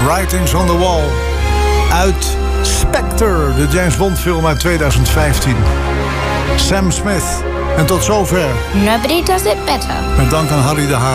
Writings on the Wall. Uit Spectre, de James Bond film uit 2015. Sam Smith. En tot zover. Nobody does it better. Met dank aan Harry de Haan.